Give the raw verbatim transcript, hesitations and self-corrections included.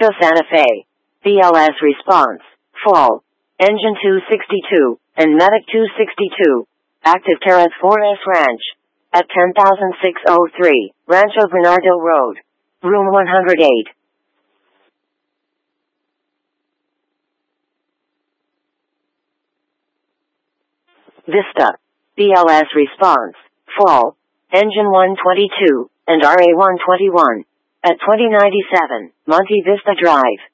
Santa Fe. B L S response. Fall. Engine two sixty-two, and Medic two sixty-two. Active Terras four S Ranch. At ten thousand six hundred three, Rancho Bernardo Road. Room one hundred eight. Vista. B L S response. Fall. Engine one twenty-two, and R A one twenty-one. At twenty ninety-seven, Monte Vista Drive.